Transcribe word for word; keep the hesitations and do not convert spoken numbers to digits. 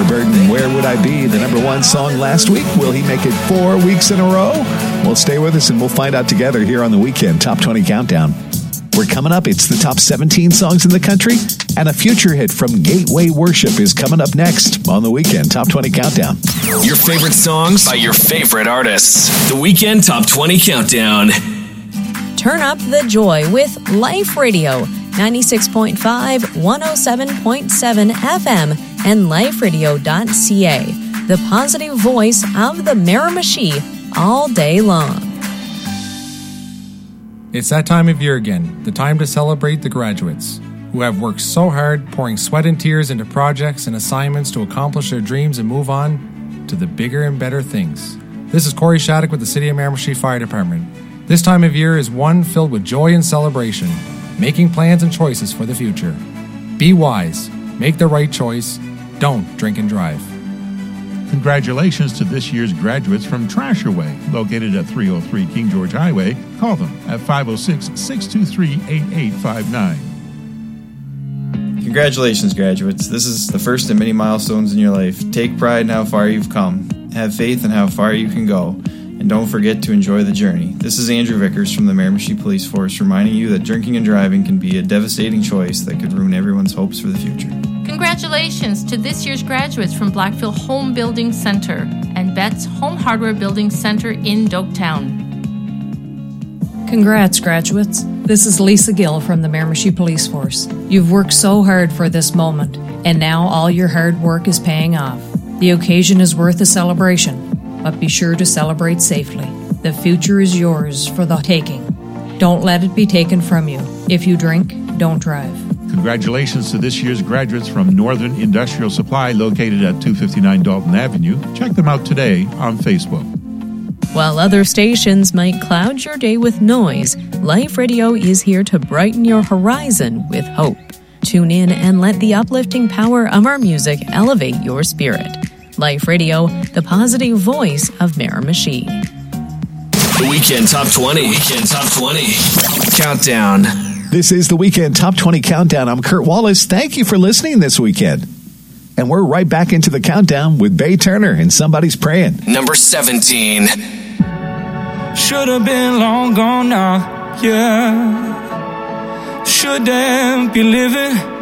Tyler Burton, Where Would I Be? The number one song last week. Will he make it four weeks in a row? Well, stay with us and we'll find out together here on the Weekend Top twenty Countdown. We're coming up. It's the top seventeen songs in the country, and a future hit from Gateway Worship is coming up next on the Weekend Top twenty Countdown. Your favorite songs by your favorite artists. The Weekend Top twenty Countdown. Turn up the joy with Life Radio, ninety-six point five, one oh seven point seven F M, and life radio dot c a. The positive voice of the Miramichi all day long. It's that time of year again, the time to celebrate the graduates, who have worked so hard, pouring sweat and tears into projects and assignments to accomplish their dreams and move on to the bigger and better things. This is Corey Shattuck with the City of Miramichi Fire Department. This time of year is one filled with joy and celebration, making plans and choices for the future. Be wise, make the right choice, don't drink and drive. Congratulations to this year's graduates from Trash Away, located at three oh three King George Highway. Call them at five oh six, six two three, eight eight five nine. Congratulations, graduates. This is the first of many milestones in your life. Take pride in how far you've come. Have faith in how far you can go. And don't forget to enjoy the journey. This is Andrew Vickers from the Miramichi Police Force reminding you that drinking and driving can be a devastating choice that could ruin everyone's hopes for the future. Congratulations to this year's graduates from Blackville Home Building Center and Betts Home Hardware Building Center in Doketown. Congrats, graduates. This is Lisa Gill from the Miramichi Police Force. You've worked so hard for this moment, and now all your hard work is paying off. The occasion is worth a celebration, but be sure to celebrate safely. The future is yours for the taking. Don't let it be taken from you. If you drink, don't drive. Congratulations to this year's graduates from Northern Industrial Supply, located at two fifty-nine Dalton Avenue. Check them out today on Facebook. While other stations might cloud your day with noise, Life Radio is here to brighten your horizon with hope. Tune in and let the uplifting power of our music elevate your spirit. Life Radio, the positive voice of Miramichi. The Weekend Top twenty. Weekend Top twenty. Countdown. This is the Weekend Top twenty Countdown. I'm Kurt Wallace. Thank you for listening this weekend. And we're right back into the countdown with Bay Turner and Somebody's Praying. Number seventeen. Should have been long gone now, yeah. Shouldn't be living